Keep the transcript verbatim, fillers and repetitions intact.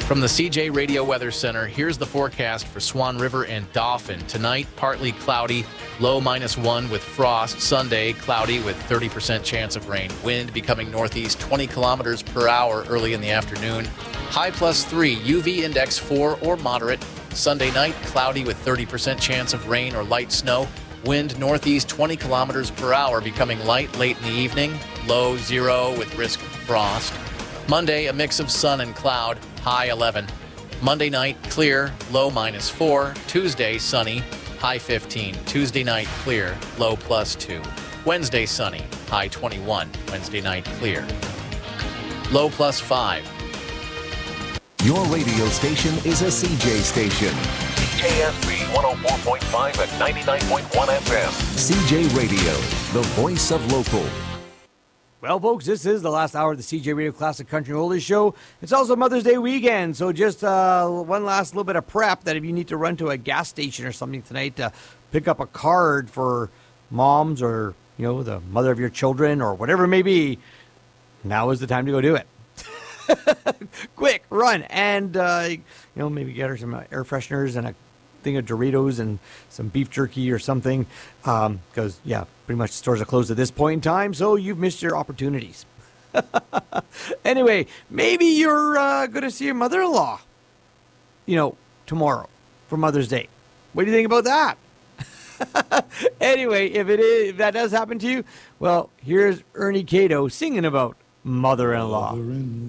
From the C J Radio Weather Center, here's the forecast for Swan River and Dauphin. Tonight, partly cloudy, low minus one with frost. Sunday, cloudy with thirty percent chance of rain. Wind becoming northeast twenty kilometers per hour early in the afternoon. High plus three, U V index four or moderate. Sunday night, cloudy with thirty percent chance of rain or light snow. Wind northeast twenty kilometers per hour, becoming light late in the evening. Low zero with risk of frost. Monday, a mix of sun and cloud, high eleven. Monday night, clear, low minus four. Tuesday, sunny, high fifteen. Tuesday night, clear, low plus two. Wednesday, sunny, high twenty-one. Wednesday night, clear, low plus five. Your radio station is a C J station. K S B one oh four point five and ninety-nine point one F M. C J Radio, the voice of local. Well, folks, this is the last hour of the C J Radio Classic Country and Oldies Show. It's also Mother's Day weekend, so just uh, one last little bit of prep that if you need to run to a gas station or something tonight to pick up a card for moms or, you know, the mother of your children or whatever it may be, now is the time to go do it. Quick, run, and, uh, you know, maybe get her some air fresheners and a thing of Doritos and some beef jerky or something, because, um, yeah, pretty much stores are closed at this point in time, so you've missed your opportunities. Anyway, maybe you're uh, going to see your mother-in-law, you know, tomorrow for Mother's Day. What do you think about that? Anyway, if it is, if that does happen to you, well, here's Ernie Cato singing about mother-in-law. Mother-in-law.